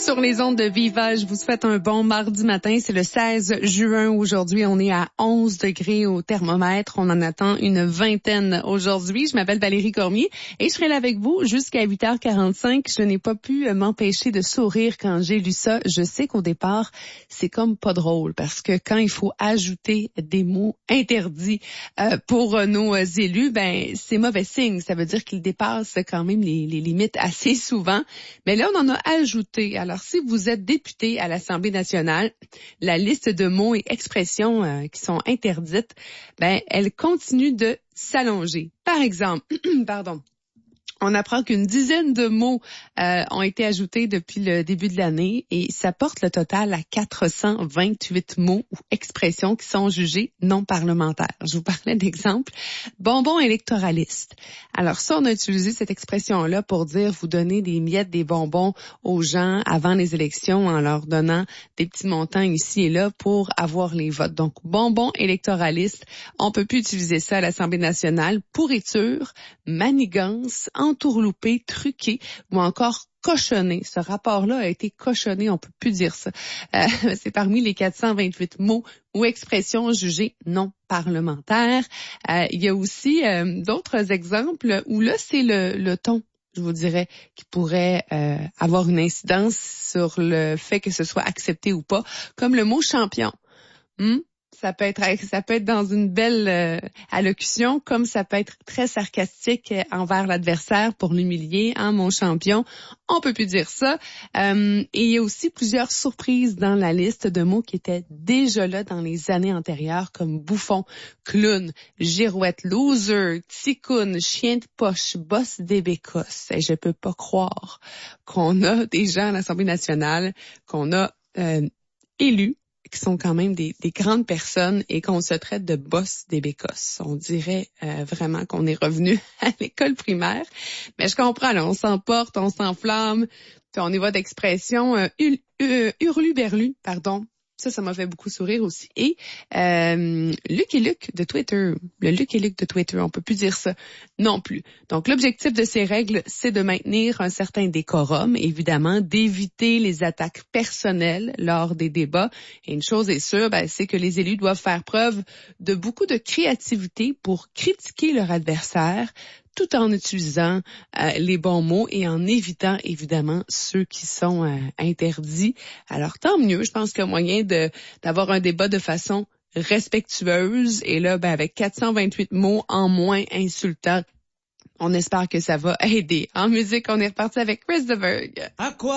sur les ondes de Viva. Je vous souhaite un bon mardi matin. C'est le 16 juin aujourd'hui. On est à 11 degrés au thermomètre. On en attend une vingtaine aujourd'hui. Je m'appelle Valérie Cormier et je serai là avec vous jusqu'à 8h45. Je n'ai pas pu m'empêcher de sourire quand j'ai lu ça. Je sais qu'au départ, c'est comme pas drôle parce que quand il faut ajouter des mots interdits pour nos élus, ben c'est mauvais signe. Ça veut dire qu'ils dépassent quand même les limites assez souvent. Mais là, on en a ajouté. Alors, si vous êtes député à l'Assemblée nationale, la liste de mots et expressions qui sont interdites, ben, elle continue de s'allonger. Par exemple, on apprend qu'une dizaine de mots ont été ajoutés depuis le début de l'année et ça porte le total à 428 mots ou expressions qui sont jugés non parlementaires. Je vous parlais d'exemple. Bonbon électoraliste. Alors ça, on a utilisé cette expression-là pour dire vous donnez des miettes, des bonbons aux gens avant les élections en leur donnant des petits montants ici et là pour avoir les votes. Donc, bonbon électoraliste, on peut plus utiliser ça à l'Assemblée nationale. Pourriture, manigance, entourloupé, truqué ou encore cochonné. Ce rapport-là a été cochonné, on peut plus dire ça. C'est parmi les 428 mots ou expressions jugées non parlementaires. Il y a aussi d'autres exemples où là, c'est le ton, je vous dirais, qui pourrait avoir une incidence sur le fait que ce soit accepté ou pas, comme le mot champion. Ça peut être dans une belle allocution, comme ça peut être très sarcastique envers l'adversaire pour l'humilier, hein, mon champion. On peut plus dire ça. Et il y a aussi plusieurs surprises dans la liste de mots qui étaient déjà là dans les années antérieures, comme bouffon, clown, girouette, loser, ticoun, chien de poche, boss des bécosses. Et je peux pas croire qu'on a des gens à l'Assemblée nationale qu'on a élus qui sont quand même des grandes personnes et qu'on se traite de boss des bécosses. On dirait vraiment qu'on est revenu à l'école primaire. Mais je comprends, là, on s'emporte, on s'enflamme, puis on y va d'expression hurluberlu, pardon. Ça m'a fait beaucoup sourire aussi. Et Lucky Luke de Twitter, le Lucky Luke de Twitter, on peut plus dire ça non plus. Donc, l'objectif de ces règles, c'est de maintenir un certain décorum, évidemment, d'éviter les attaques personnelles lors des débats. Et une chose est sûre, c'est que les élus doivent faire preuve de beaucoup de créativité pour critiquer leur adversaire, tout en utilisant les bons mots et en évitant, évidemment, ceux qui sont interdits. Alors, tant mieux. Je pense qu'il y a moyen d'avoir un débat de façon respectueuse. Et là, avec 428 mots en moins insultants, on espère que ça va aider. En musique, on est reparti avec Chris de Berg. À quoi